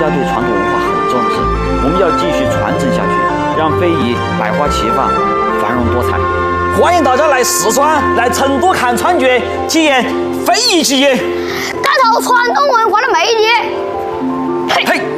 家对传统文化很重视，我们要继续传承下去，让非遗百花齐放，繁荣多彩。 欢迎大家来四川、来成都看川剧，体验非遗技艺， 感受传统文化的魅力。 嘿。